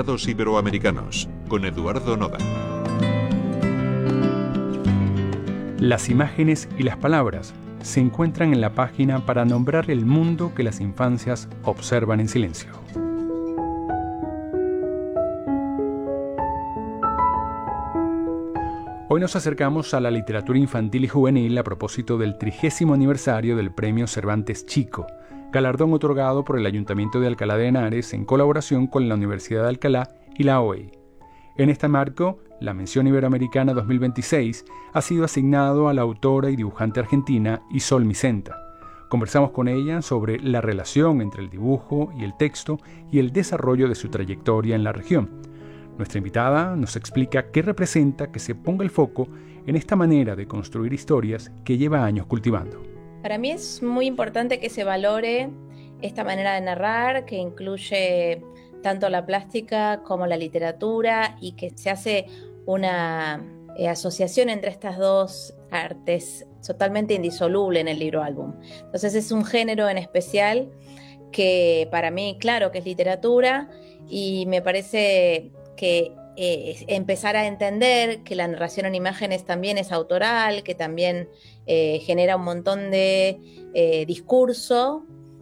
Legados Iberoamericanos, con Eduardo Noda. Las imágenes y las palabras se encuentran en la página para nombrar el mundo que las infancias observan en silencio. Hoy nos acercamos a la literatura infantil y juvenil a propósito del 30º aniversario del Premio Cervantes Chico, galardón otorgado por el Ayuntamiento de Alcalá de Henares en colaboración con la Universidad de Alcalá y la OEI. En este marco, la Mención Iberoamericana 2026 ha sido asignado a la autora y dibujante argentina Isol Micenta. Conversamos con ella sobre la relación entre el dibujo y el texto y el desarrollo de su trayectoria en la región. Nuestra invitada nos explica qué representa que se ponga el foco en esta manera de construir historias que lleva años cultivando. Para mí es muy importante que se valore esta manera de narrar, que incluye tanto la plástica como la literatura y que se hace una asociación entre estas dos artes totalmente indisoluble en el libro álbum. Entonces es un género en especial que para mí, claro, que es literatura, y me parece que empezar a entender que la narración en imágenes también es autoral, que también genera un montón de discurso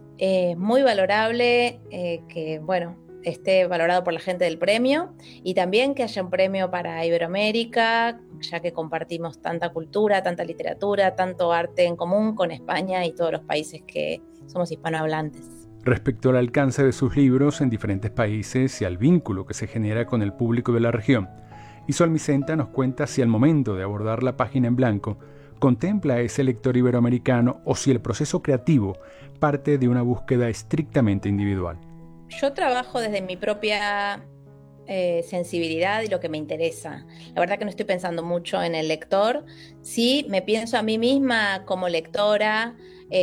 muy valorable, que bueno, esté valorado por la gente del premio, y también que haya un premio para Iberoamérica, ya que compartimos tanta cultura, tanta literatura, tanto arte en común con España y todos los países que somos hispanohablantes. Respecto al alcance de sus libros en diferentes países y al vínculo que se genera con el público de la región, Isol Micenta nos cuenta si al momento de abordar la página en blanco contempla a ese lector iberoamericano o si el proceso creativo parte de una búsqueda estrictamente individual. Yo trabajo desde mi propia sensibilidad y lo que me interesa. La verdad que no estoy pensando mucho en el lector. Sí, me pienso a mí misma como lectora,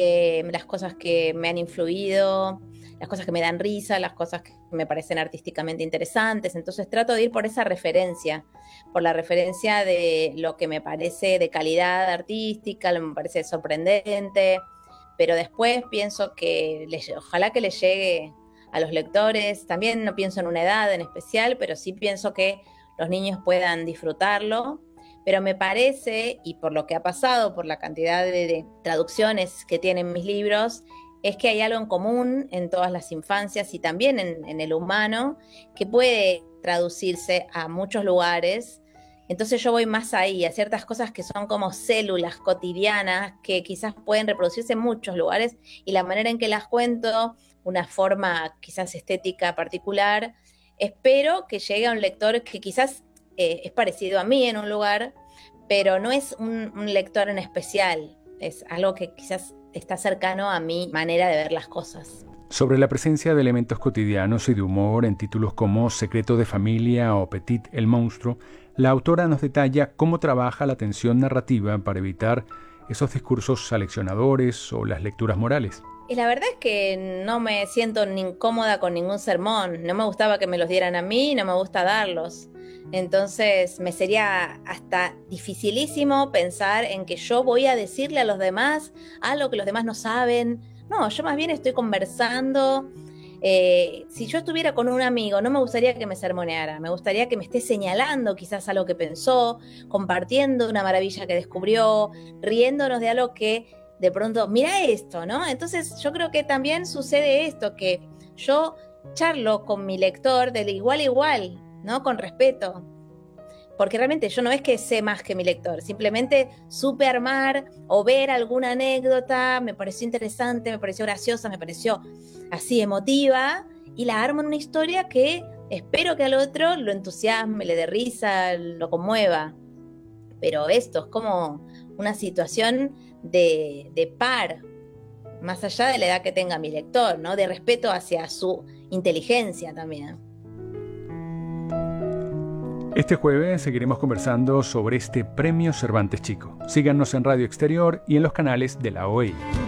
las cosas que me han influido, las cosas que me dan risa, las cosas que me parecen artísticamente interesantes. Entonces trato de ir por esa referencia, por la referencia de lo que me parece de calidad artística, lo que me parece sorprendente, pero después pienso que ojalá que le llegue a los lectores. También no pienso en una edad en especial, pero sí pienso que los niños puedan disfrutarlo. Pero me parece, y por lo que ha pasado, por la cantidad de traducciones que tienen mis libros, es que hay algo en común en todas las infancias y también en el humano, que puede traducirse a muchos lugares. Entonces yo voy más ahí, a ciertas cosas que son como células cotidianas, que quizás pueden reproducirse en muchos lugares, y la manera en que las cuento, una forma quizás estética particular, espero que llegue a un lector que quizás es parecido a mí en un lugar, pero no es un lector en especial, es algo que quizás está cercano a mi manera de ver las cosas. Sobre la presencia de elementos cotidianos y de humor en títulos como Secreto de Familia o Petit el Monstruo, la autora nos detalla cómo trabaja la tensión narrativa para evitar esos discursos aleccionadores o las lecturas morales. Y la verdad es que no me siento ni incómoda con ningún sermón. No me gustaba que me los dieran a mí, no me gusta darlos. Entonces me sería hasta dificilísimo pensar en que yo voy a decirle a los demás algo que los demás no saben. No, yo más bien estoy conversando. Si yo estuviera con un amigo, no me gustaría que me sermoneara, me gustaría que me esté señalando quizás algo que pensó, compartiendo una maravilla que descubrió, riéndonos de algo que de pronto, mira esto, ¿no? Entonces yo creo que también sucede esto, que yo charlo con mi lector de igual a igual, ¿no? Con respeto. Porque realmente yo no es que sé más que mi lector, simplemente supe armar o ver alguna anécdota, me pareció interesante, me pareció graciosa, me pareció así emotiva, y la armo en una historia que espero que al otro lo entusiasme, le dé risa, lo conmueva. Pero esto es como una situación de par, más allá de la edad que tenga mi lector, ¿no? De respeto hacia su inteligencia también. Este jueves seguiremos conversando sobre este Premio Cervantes Chico. Síganos en Radio Exterior y en los canales de la OEI.